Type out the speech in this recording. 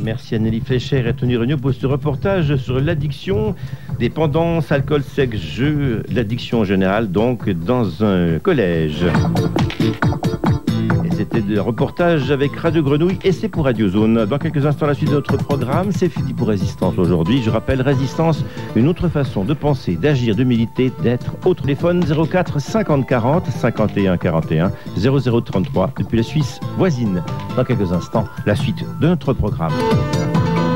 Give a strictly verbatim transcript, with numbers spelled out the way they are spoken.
Merci à Nelly Flécher et Tony Regnault pour ce reportage sur l'addiction, dépendance, alcool, sexe, jeu, l'addiction en général, donc dans un collège. Et c'était le reportage avec Radio Grenouille et c'est pour Radio Zone. Dans quelques instants, la suite de notre programme, c'est fini pour Résistance aujourd'hui. Je rappelle, Résistance, une autre façon de penser, d'agir, de militer, d'être. Au téléphone zéro quatre cinquante quarante cinquante et un quarante et un zéro zéro trente-trois depuis la Suisse voisine. Dans quelques instants, la suite de notre programme.